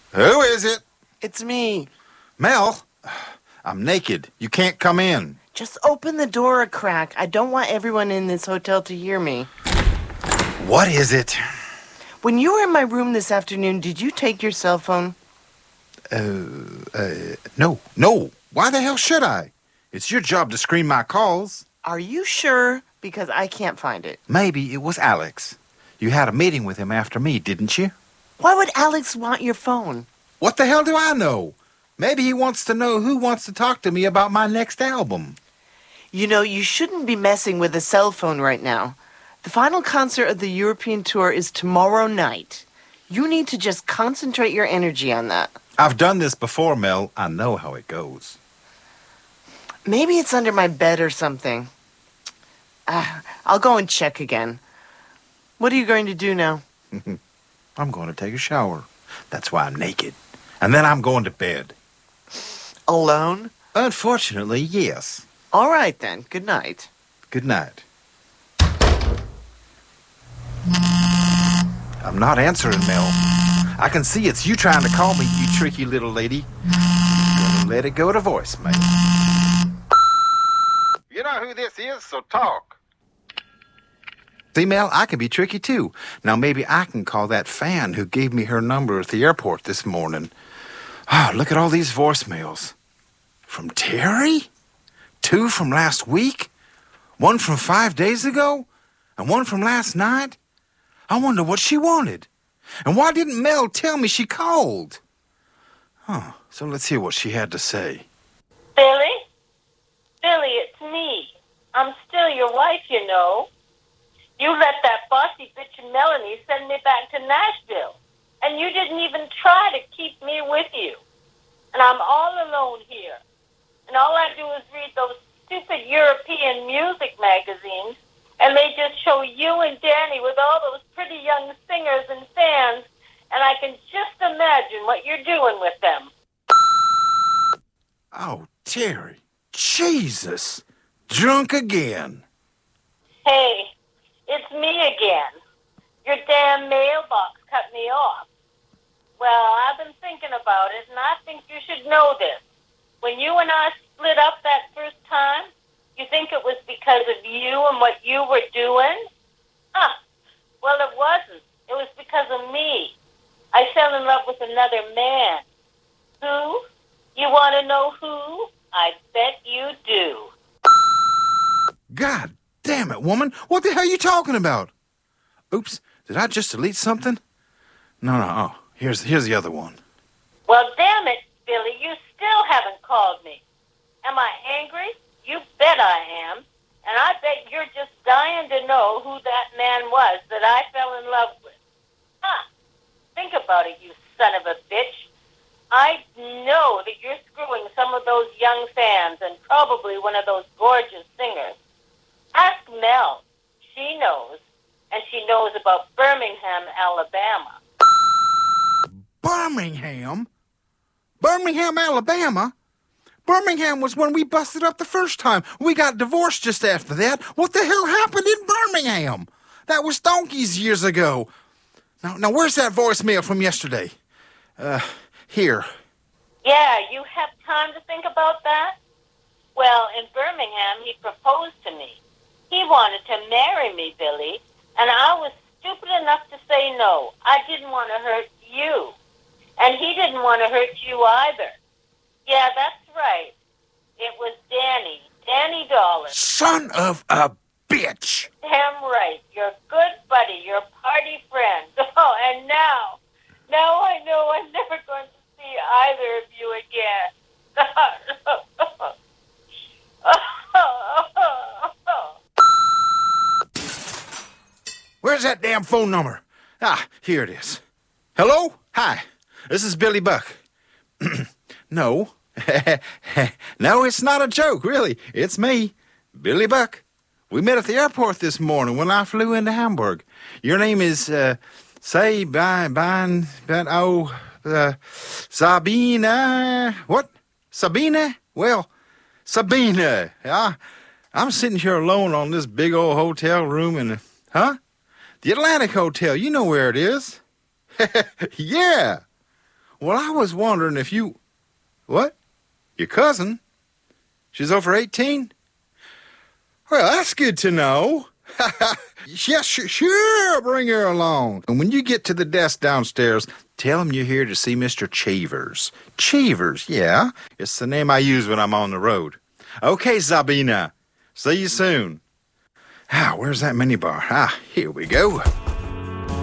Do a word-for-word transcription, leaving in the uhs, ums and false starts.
Who is it? It's me. Mel, I'm naked. You can't come in. Just open the door a crack. I don't want everyone in this hotel to hear me. What is it? When you were in my room this afternoon, did you take your cell phone? Uh, uh, no, no. Why the hell should I? It's your job to screen my calls. Are you sure? Because I can't find it. Maybe it was Alex. You had a meeting with him after me, didn't you? Why would Alex want your phone? What the hell do I know? Maybe he wants to know who wants to talk to me about my next album. You know, you shouldn't be messing with a cell phone right now. The final concert of the European tour is tomorrow night. You need to just concentrate your energy on that. I've done this before, Mel. I know how it goes. Maybe it's under my bed or something. Uh, I'll go and check again. What are you going to do now? I'm going to take a shower. That's why I'm naked. And then I'm going to bed. Alone? Unfortunately, yes. All right, then. Good night. Good night. I'm not answering, Mel. I can see it's you trying to call me, you tricky little lady. Gonna let it go to voicemail. You know who this is, so talk. See, Mel, I can be tricky, too. Now, maybe I can call that fan who gave me her number at the airport this morning. Oh, look at all these voicemails. From Terry? Two from last week? One from five days ago? And one from last night? I wonder what she wanted. And why didn't Mel tell me she called? Huh, so let's hear what she had to say. Billy? Billy, it's me. I'm still your wife, you know. You let that bossy bitch Melanie send me back to Nashville. And you didn't even try to keep me with you. And I'm all alone here. And all I do is read those stupid European music magazines, and they just show you and Danny with all those pretty young singers and fans, and I can just imagine what you're doing with them. Oh, Terry. Jesus. Drunk again. Hey, it's me again. Your damn mailbox cut me off. Well, I've been thinking about it, and I think you should know this. When you and I split up that first time, you think it was because of you and what you were doing? Huh. Well, it wasn't. It was because of me. I fell in love with another man. Who? You want to know who? I bet you do. God damn it, woman. What the hell are you talking about? Oops, did I just delete something? No, no, oh, here's, here's the other one. Well, damn it, Billy, you still haven't called me. Am I angry? You bet I am. And I bet you're just dying to know who that man was that I fell in love with. Huh. Think about it, you son of a bitch. I know that you're screwing some of those young fans and probably one of those gorgeous singers. Ask Mel. She knows. And she knows about Birmingham, Alabama. Birmingham? Birmingham, Alabama? Birmingham was when we busted up the first time. We got divorced just after that. What the hell happened in Birmingham? That was donkeys years ago. Now, now where's that voicemail from yesterday? Uh, here. Yeah, you have time to think about that? Well, in Birmingham, he proposed to me. He wanted to marry me, Billy, and I was stupid enough to say no. I didn't want to hurt you, and he didn't want to hurt you either. Yeah, that's right. It was Danny. Danny Dollars. Son of a bitch! Damn right. Your good buddy, your party friend. Oh, and now, now I know I'm never going to see either of you again. Where's that damn phone number? Ah, here it is. Hello? Hi. This is Billy Buck. No. No, it's not a joke, really. It's me, Billy Buck. We met at the airport this morning when I flew into Hamburg. Your name is, uh, say, Ban, Ban, Ban, oh, uh, Sabina, what? Sabina? Well, Sabina. I, I'm sitting here alone on this big old hotel room in, huh? The Atlantic Hotel. You know where it is. Yeah. Well, I was wondering if you... What? Your cousin? She's over eighteen? Well, that's good to know. Yes, sure, sure, bring her along. And when you get to the desk downstairs, tell him you're here to see Mister Cheevers. Cheevers, yeah. It's the name I use when I'm on the road. Okay, Zabina. See you soon. Ah, where's that minibar? Ah, here we go.